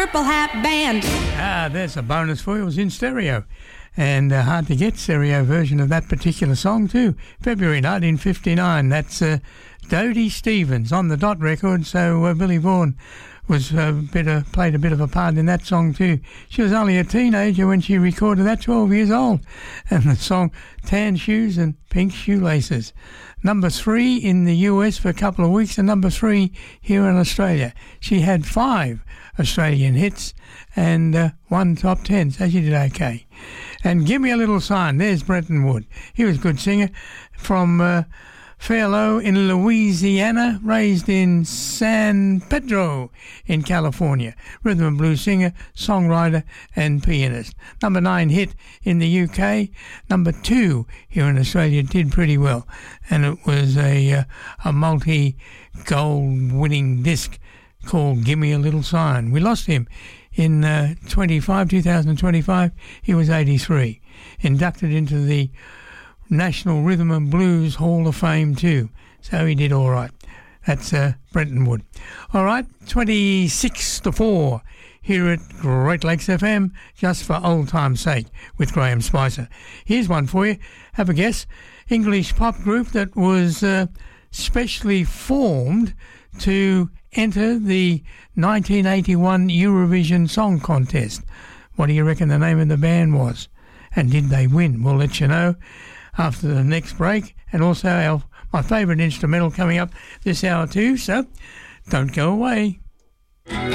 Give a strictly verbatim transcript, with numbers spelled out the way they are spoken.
Purple Hat Band. Ah, there's a bonus for you. It was in stereo. And uh, hard to get stereo version of that particular song too. February nineteen fifty-nine. That's uh, Dodie Stevens on the Dot record. So uh, Billy Vaughan was a bit of, played a bit of a part in that song too. She was only a teenager when she recorded that, twelve years old. And the song Tan Shoes and Pink Shoelaces. Number three in the U S for a couple of weeks and number three here in Australia. She had five Australian hits and uh, one top ten, so she did okay. And Give Me a Little Sign, there's Brenton Wood. He was a good singer from uh, Fairlow in Louisiana, raised in San Pedro in California. Rhythm and blues singer, songwriter and pianist. Number nine hit in the U K. Number two here in Australia, did pretty well. And it was a, uh, a multi-gold winning disc called Give Me a Little Sign. We lost him in uh, twenty-five, two thousand twenty-five. He was eighty-three. Inducted into the National Rhythm and Blues Hall of Fame too. So he did all right. That's uh, Brenton Wood. All right, twenty-six to four here at Great Lakes F M, just for old time's sake, with Graham Spicer. Here's one for you. Have a guess. English pop group that was uh, specially formed to enter the nineteen eighty-one Eurovision Song Contest. What do you reckon the name of the band was? And did they win? We'll let you know after the next break. And also our, my favourite instrumental coming up this hour too, so don't go away.